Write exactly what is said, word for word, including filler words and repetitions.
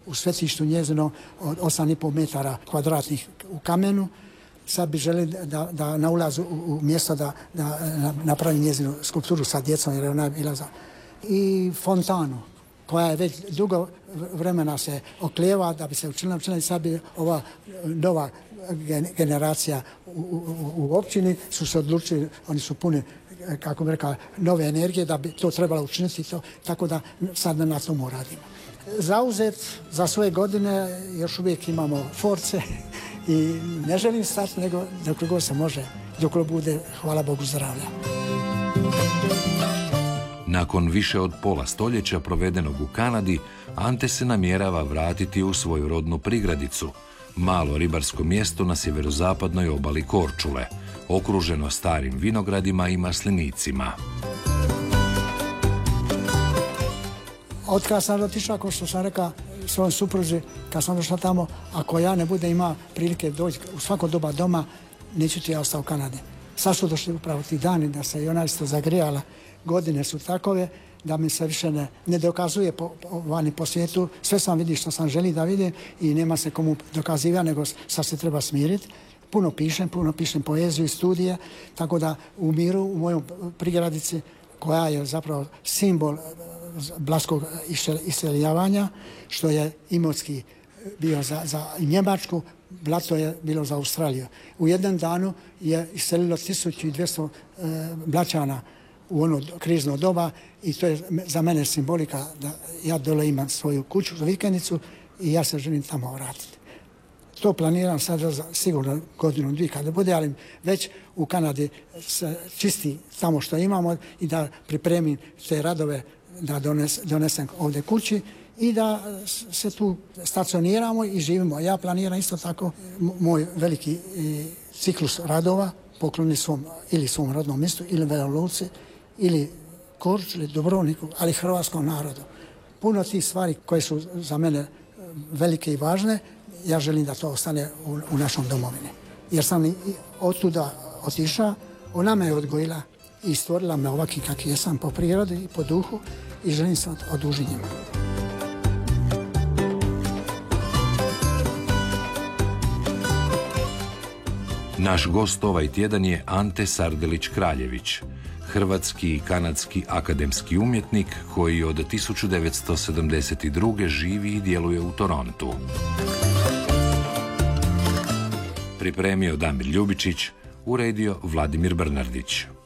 u svetištu njezino od osam i pol metara kvadratnih u kamenu. Sad bi želeli da, da na ulazu u, u mjesto da, da napravi njezinu skulpturu sa djecom, jer je ona bila za... I fontanu, koja je već dugo vremena se oklijeva da bi se učinila, učinila i sad bi ova nova generacija u, u, u općini su se odlučili, oni su puni, kako bi rekao, nove energije da bi to trebalo učiniti, to, tako da sad na tomu radimo. Zauzet za svoje godine, još uvijek imamo force i ne želim stati, nego dok god se može, dok bude, hvala Bogu, zdravlja. Nakon više od pola stoljeća provedenog u Kanadi, Ante se namjerava vratiti u svoju rodnu prigradicu, malo ribarsko mjesto na sjeverozapadnoj obali Korčule, okruženo starim vinogradima i maslinicima. Od kada sam otišao, kao što sam rekao svojom supruzi, kad sam došla tamo, ako ja ne bude imao prilike doći u svako doba doma, neću ti ja ostao u Kanadi. Sad su došli upravo ti dani da se i ona isto zagrijala. Godine su takove da mi se više ne, ne dokazuje po, po, vani po svijetu. Sve sam vidi što sam želi da vidim i nema se komu dokaziva, nego sad se treba smiriti. Puno pišem, puno pišem poeziju i studije, tako da u miru, u mojoj prigradici, koja je zapravo simbol blatskog iseljavanja, što je Imotski bio za, za Njemačku, Blato je bilo za Australiju. U jednom danu je iselilo tisuću dvjesto e, Blaćana u ono krizno doba i to je za mene simbolika da ja dole imam svoju kuću, vikendicu i ja se želim tamo vratiti. To planiram sad za sigurno godinu, dvije kada bude, ali već u Kanadi se čisti tamo što imamo i da pripremim te radove da dones, donesem ovdje kući i da se tu stacioniramo i živimo. Ja planiram isto tako moj veliki ciklus radova pokloni svom ili svom rodnom mjestu ili Veloj Luci ili Korčuli, Dubrovniku, ali hrvatskom narodu. Puno tih stvari koje su za mene velike i važne, ja želim da to ostane u, u našom domovini. Jer sam i od tuda otišao, ona me je odgojila i stvorila me ovaki kakvi jesam po prirodi i po duhu i želim se odužiti njima. Naš gost ovaj tjedan je Ante Sardelić-Kraljević, hrvatski i kanadski akademski umjetnik koji od tisuću devetsto sedamdeset druge živi i djeluje u Torontu. Pripremio Damir Ljubičić, uredio Vladimir Brnardić.